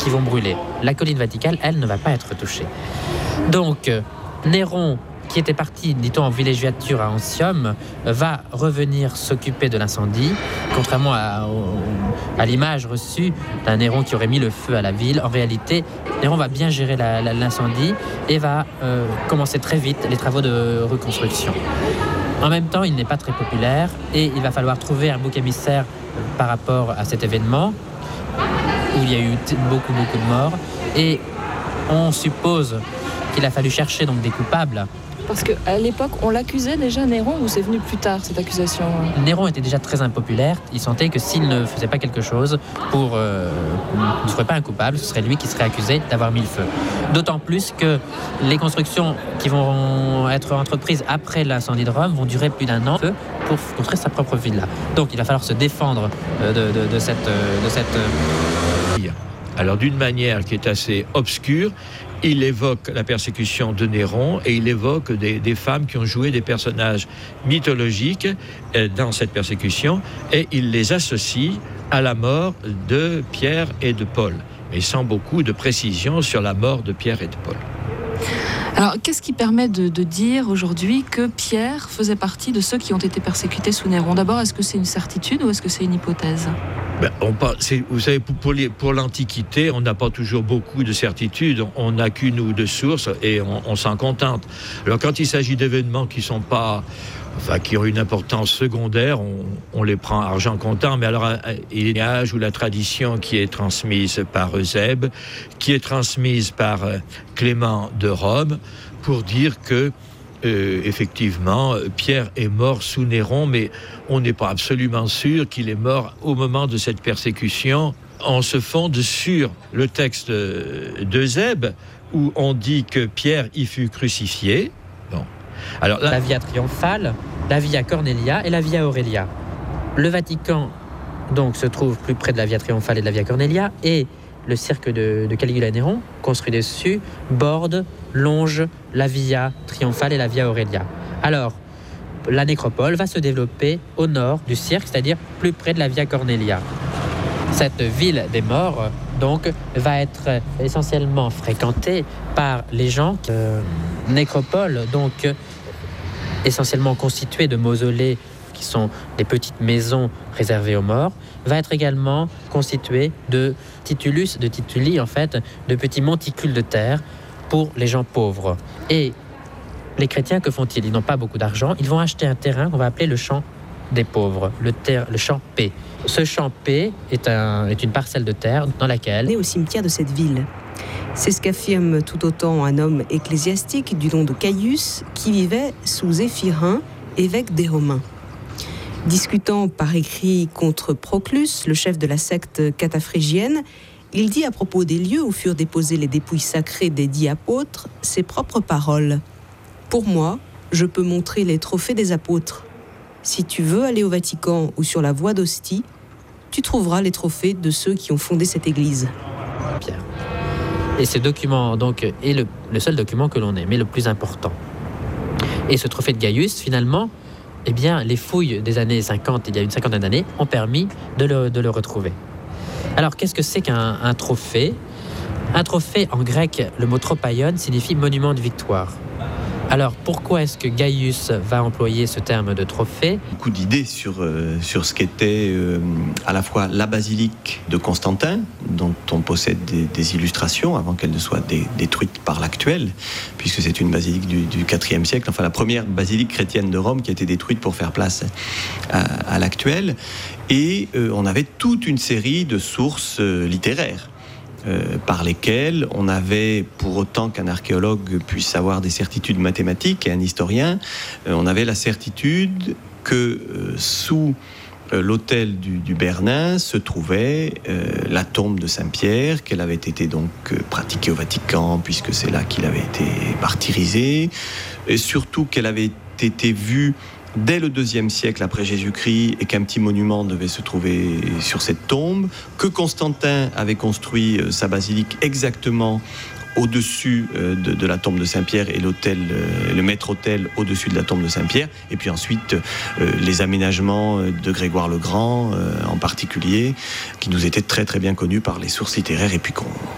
qui vont brûler. La colline vaticale, elle, ne va pas être touchée. Donc, Néron, qui était parti, dit-on, en villégiature à Antium, va revenir s'occuper de l'incendie, contrairement à l'image reçue d'un Néron qui aurait mis le feu à la ville. En réalité, Néron va bien gérer l'incendie et va commencer très vite les travaux de reconstruction. En même temps, il n'est pas très populaire et il va falloir trouver un bouc émissaire par rapport à cet événement où il y a eu beaucoup de morts. Et on suppose qu'il a fallu chercher donc des coupables. Parce qu'à l'époque, on l'accusait déjà, Néron, ou c'est venu plus tard, cette accusation? Néron était déjà très impopulaire. Il sentait que s'il ne faisait pas quelque chose ne serait pas un coupable, ce serait lui qui serait accusé d'avoir mis le feu. D'autant plus que les constructions qui vont être entreprises après l'incendie de Rome vont durer plus d'1 an pour construire sa propre villa. Donc il va falloir se défendre de cette... Alors d'une manière qui est assez obscure, il évoque la persécution de Néron et il évoque des femmes qui ont joué des personnages mythologiques dans cette persécution et il les associe à la mort de Pierre et de Paul, mais sans beaucoup de précision sur la mort de Pierre et de Paul. Alors, qu'est-ce qui permet de dire aujourd'hui que Pierre faisait partie de ceux qui ont été persécutés sous Néron? D'abord, est-ce que c'est une certitude ou est-ce que c'est une hypothèse? Vous savez, pour l'Antiquité, on n'a pas toujours beaucoup de certitudes. On n'a qu'une ou deux sources et on s'en contente. Alors, quand il s'agit d'événements qui ont une importance secondaire, on les prend argent comptant. Mais alors, il y a ou la tradition qui est transmise par Eusèbe, qui est transmise par Clément de Rome, pour dire que effectivement, Pierre est mort sous Néron, mais on n'est pas absolument sûr qu'il est mort au moment de cette persécution. On se fonde sur le texte d'Eusèbe, où on dit que Pierre y fut crucifié. Bon. Alors, la Via Triomphale, la Via Cornelia et la Via Aurelia. Le Vatican donc se trouve plus près de la Via Triomphale et de la Via Cornelia, et le cirque de Caligula et Néron, construit dessus, borde, longe la Via Triomphale et la Via Aurelia. Alors, la nécropole va se développer au nord du cirque, c'est-à-dire plus près de la Via Cornelia. Cette ville des morts, donc, va être essentiellement fréquentée par les gens. Nécropole, donc, essentiellement constituée de mausolées qui sont des petites maisons réservées aux morts, va être également constituée de titulus, de tituli en fait, de petits monticules de terre pour les gens pauvres. Et les chrétiens, que font-ils? Ils n'ont pas beaucoup d'argent, ils vont acheter un terrain qu'on va appeler le champ des pauvres, le champ P. Ce champ P est une parcelle de terre dans laquelle... Né au cimetière de cette ville. C'est ce qu'affirme tout autant un homme ecclésiastique du nom de Caius, qui vivait sous Zéphirin, évêque des Romains. Discutant par écrit contre Proclus, le chef de la secte cataphrégienne, il dit à propos des lieux où furent déposées les dépouilles sacrées des 10 apôtres ses propres paroles. « Pour moi, je peux montrer les trophées des apôtres. Si tu veux aller au Vatican ou sur la voie d'Ostie, tu trouveras les trophées de ceux qui ont fondé cette église. » Pierre. Et ce document donc, est le seul document que l'on ait, mais le plus important. Et ce trophée de Gaius, finalement, eh bien, les fouilles des années 50, il y a une cinquantaine d'années, ont permis de le retrouver. Alors, qu'est-ce que c'est qu'un trophée? Un trophée, en grec, le mot tropaion signifie monument de victoire. Alors, pourquoi est-ce que Gaius va employer ce terme de trophée? Beaucoup d'idées sur ce qu'était à la fois la basilique de Constantin, dont on possède des illustrations avant qu'elle ne soit détruite par l'actuelle, puisque c'est une basilique du IVe siècle, enfin la première basilique chrétienne de Rome qui a été détruite pour faire place à l'actuelle. Et on avait toute une série de sources littéraires. Par lesquels on avait, pour autant qu'un archéologue puisse avoir des certitudes mathématiques et un historien, on avait la certitude que sous l'autel du Bernin se trouvait la tombe de Saint-Pierre, qu'elle avait été donc pratiquée au Vatican, puisque c'est là qu'il avait été martyrisé, et surtout qu'elle avait été vue dès le IIe siècle après Jésus-Christ et qu'un petit monument devait se trouver sur cette tombe, que Constantin avait construit sa basilique exactement au-dessus de la tombe de Saint-Pierre et l'autel, le maître-autel au-dessus de la tombe de Saint-Pierre, et puis ensuite les aménagements de Grégoire le Grand en particulier, qui nous étaient très très bien connus par les sources littéraires et puis